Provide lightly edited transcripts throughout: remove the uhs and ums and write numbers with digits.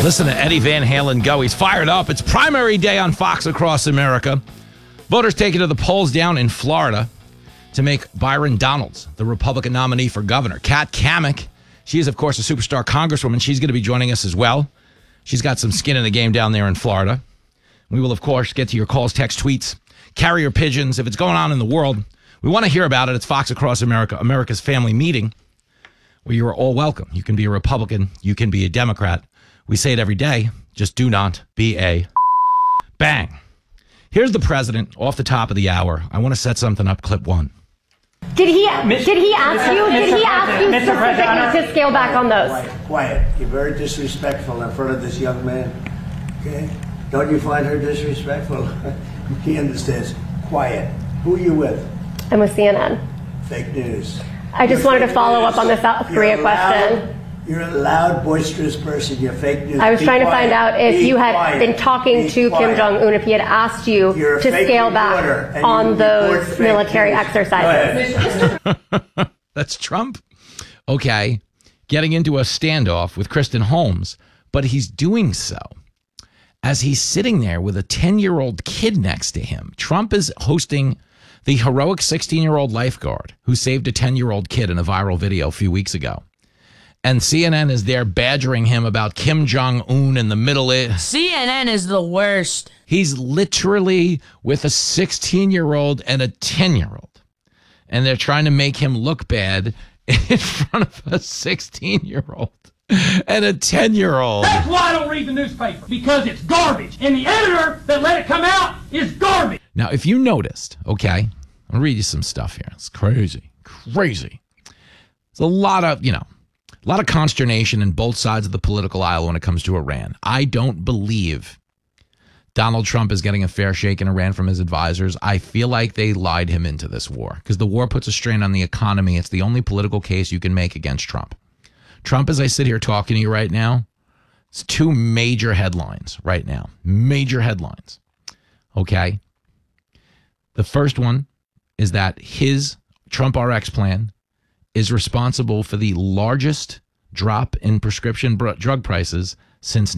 Listen to Eddie Van Halen go. He's fired up. It's primary day on Fox Across America. Voters taking to the polls down in Florida to make Byron Donalds the Republican nominee for governor. Kat Cammack, she is, of course, a superstar congresswoman. She's going to be joining us as well. She's got some skin in the game down there in Florida. We will, of course, get to your calls, text, tweets, carrier pigeons. If it's going on in the world, we want to hear about it. It's Fox Across America, America's family meeting, where you are all welcome. You can be a Republican. You can be a Democrat. We say it every day. Just do not be a bang. Here's the president off the top of the hour. I want to set something up. Clip one. Did he ask you specifically to scale back on those? Quiet. You're very disrespectful in front of this young man. Okay? Don't you find her disrespectful? He understands. Quiet. Who are you with? I'm with CNN. Fake news. I just wanted to follow up on the South Korea question. You're a loud, boisterous person. You're fake news. I was trying to find out if you had been talking to Kim Jong-un, if he had asked you to scale back on those military exercises. That's Trump. Okay. Getting into a standoff with Kristen Holmes, but he's doing so as he's sitting there with a 10-year-old kid next to him. Trump is hosting the heroic 16-year-old lifeguard who saved a 10-year-old kid in a viral video a few weeks ago. And CNN is there badgering him about Kim Jong-un in the Middle East. CNN is the worst. He's literally with a 16-year-old and a 10-year-old. And they're trying to make him look bad in front of a 16-year-old and a 10-year-old. That's why I don't read the newspaper, because it's garbage. And the editor that let it come out is garbage. Now, if you noticed, okay, I'll read you some stuff here. It's crazy. There's a lot of, a lot of consternation in both sides of the political aisle when it comes to Iran. I don't believe Donald Trump is getting a fair shake in Iran from his advisors. I feel like they lied him into this war because the war puts a strain on the economy. It's the only political case you can make against Trump. Trump, as I sit here talking to you right now, it's two major headlines right now. Major headlines. Okay. The first one is that his Trump RX plan is responsible for the largest drop in prescription drug prices since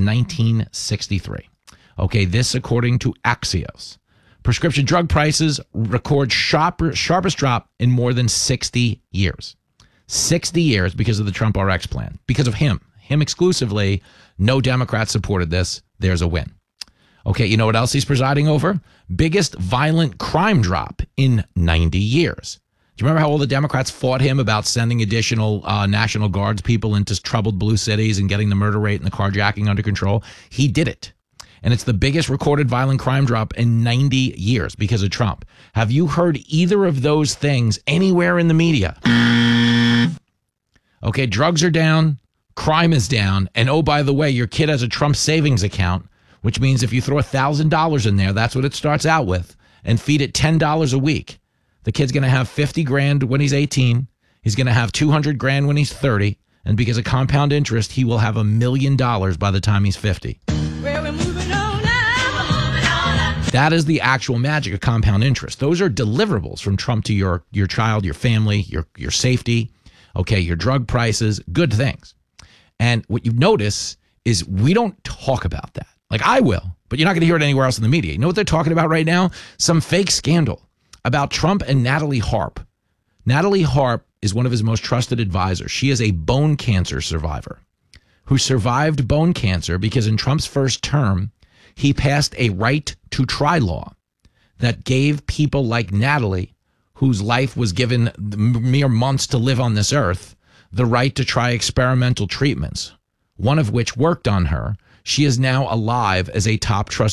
1963. Okay, this according to Axios. Prescription drug prices record sharpest drop in more than 60 years. 60 years because of the Trump RX plan. Because of him exclusively. No Democrats supported this. There's a win. Okay, you know what else he's presiding over? Biggest violent crime drop in 90 years. Do you remember how all the Democrats fought him about sending additional National Guards people into troubled blue cities and getting the murder rate and the carjacking under control? He did it. And it's the biggest recorded violent crime drop in 90 years because of Trump. Have you heard either of those things anywhere in the media? Okay, drugs are down, crime is down, and oh, by the way, your kid has a Trump savings account, which means if you throw $1,000 in there, that's what it starts out with, and feed it $10 a week. The kid's going to have 50 grand when he's 18. He's going to have 200 grand when he's 30. And because of compound interest, he will have $1 million by the time he's 50. Well, we're moving on now. That is the actual magic of compound interest. Those are deliverables from Trump to your child, your family, your safety, okay, your drug prices, good things. And what you notice is we don't talk about that. Like I will, but you're not going to hear it anywhere else in the media. You know what they're talking about right now? Some fake scandal about Trump and Natalie Harp. Natalie Harp is one of his most trusted advisors. She is a bone cancer survivor who survived bone cancer because in Trump's first term, he passed a right to try law that gave people like Natalie, whose life was given mere months to live on this earth, the right to try experimental treatments, one of which worked on her. She is now alive as a top trusted